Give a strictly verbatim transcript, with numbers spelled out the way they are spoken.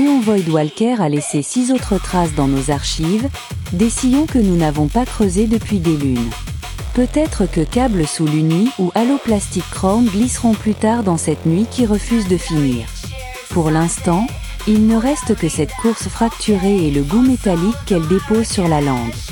Léon Voidwalker a laissé six autres traces dans nos archives, des sillons que nous n'avons pas creusés depuis des lunes. Peut-être que Câble sous l'Uni ou Alloplastic Chrome glisseront plus tard dans cette nuit qui refuse de finir. Pour l'instant, il ne reste que cette course fracturée et le goût métallique qu'elle dépose sur la langue.